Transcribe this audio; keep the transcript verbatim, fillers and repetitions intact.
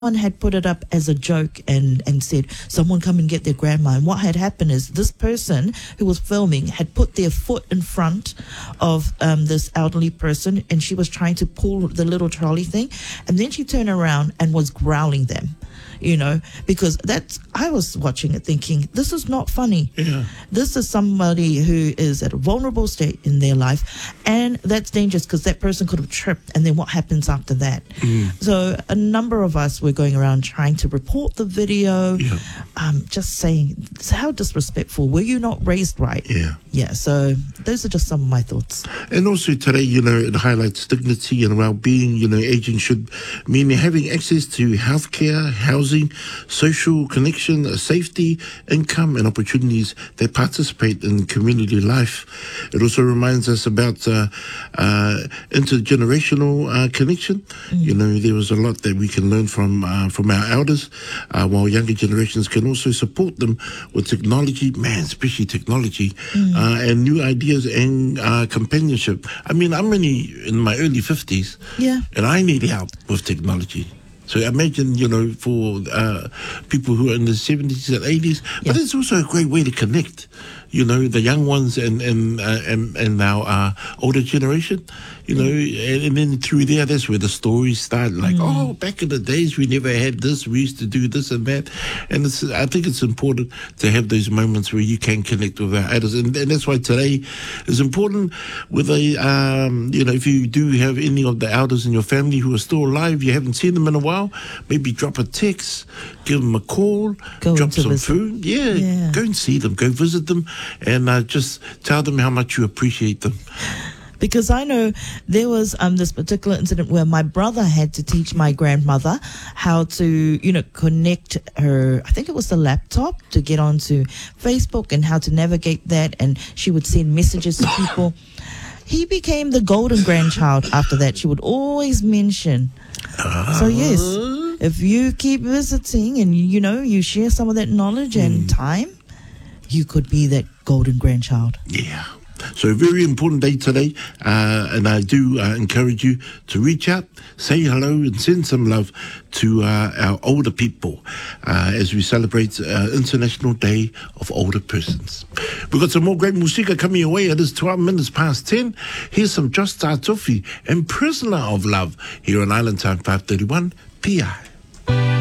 One had put it up as a joke and, and said, someone come and get their grandma. And what had happened is this person who was filming had put their foot in front of um, this elderly person, and she was trying to pull the little trolley thing. And then she turned around and was growling them, you know, because that's, I was watching it thinking, this is not funny. Yeah. This is somebody who is at a vulnerable state in their life, and that's dangerous because that person could have tripped, and then what happens after that? Mm. So a number of us were going around trying to report the video, Yeah. um, just saying, how disrespectful, were you not raised right? Yeah. Yeah, so those are just some of my thoughts. And also today, you know, it highlights dignity and well-being. You know, aging should mean having access to healthcare, housing, social connection, safety, income, and opportunities that participate in community life. It also reminds us about uh, uh, intergenerational uh, connection. Mm. You know, there was a lot that we can learn from uh, from our elders, uh, while younger generations can also support them with technology, man, especially technology, mm. uh, and new ideas and uh, companionship. I mean, I'm only in my early fifties, yeah, and I need help with technology. So imagine, you know, for uh, people who are in the seventies and eighties, yeah. but it's also a great way to connect, you know, the young ones and and uh, and, and now uh, older generation, you know, and, and then through there, that's where the stories start. Like, mm. oh, back in the days, we never had this. We used to do this and that. And it's, I think it's important to have those moments where you can connect with our elders. And, and that's why today is important. Whether, um, you know, if you do have any of the elders in your family who are still alive, you haven't seen them in a while, maybe drop a text, give them a call, go drop some visit. food. Yeah, yeah, go and see them, go visit them, and uh, just tell them how much you appreciate them. Because I know there was um, this particular incident where my brother had to teach my grandmother how to, you know, connect her, I think it was the laptop, to get onto Facebook and how to navigate that. And she would send messages to people. He became the golden grandchild after that. She would always mention. Uh, so, yes, if you keep visiting and, you know, you share some of that knowledge mm. and time, you could be that golden grandchild. Yeah. So a very important day today, uh, and I do uh, encourage you to reach out, say hello, and send some love to uh, our older people uh, as we celebrate uh, International Day of Older Persons. We've got some more great musica coming your way. It is twelve minutes past ten. Here's some Josh Tartufi and Prisoner of Love here on Island Time five thirty-one P I.